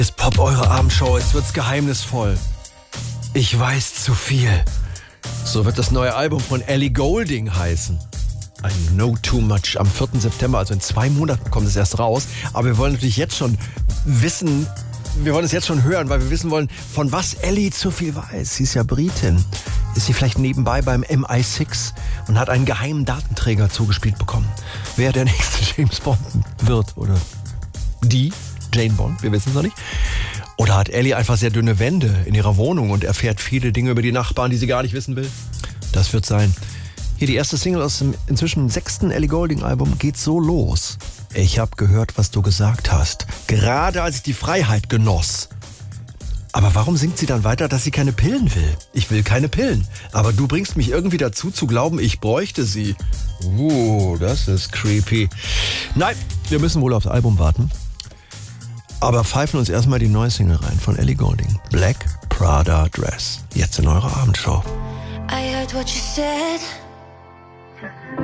Ist Pop eure Abendshow, jetzt wird's geheimnisvoll. Ich weiß zu viel. So wird das neue Album von Ellie Goulding heißen. I Know Too Much. Am 4. September, also in 2 Monaten kommt es erst raus. Aber wir wollen natürlich jetzt schon wissen, wir wollen es jetzt schon hören, weil wir wissen wollen, von was Ellie zu viel weiß. Sie ist ja Britin. Ist sie vielleicht nebenbei beim MI6 und hat einen geheimen Datenträger zugespielt bekommen? Wer der nächste James Bond wird oder die Jane Bond, wir wissen es noch nicht. Oder hat Ellie einfach sehr dünne Wände in ihrer Wohnung und erfährt viele Dinge über die Nachbarn, die sie gar nicht wissen will? Das wird sein. Hier die erste Single aus dem inzwischen 6. Ellie Goulding Album geht so los. Ich habe gehört, was du gesagt hast. Gerade als ich die Freiheit genoss. Aber warum singt sie dann weiter, dass sie keine Pillen will? Ich will keine Pillen. Aber du bringst mich irgendwie dazu zu glauben, ich bräuchte sie. Das ist creepy. Nein, wir müssen wohl aufs Album warten. Aber pfeifen uns erstmal die neue Single rein von Ellie Goulding. Black Prada Dress. Jetzt in eurer Abendshow. I heard what you said.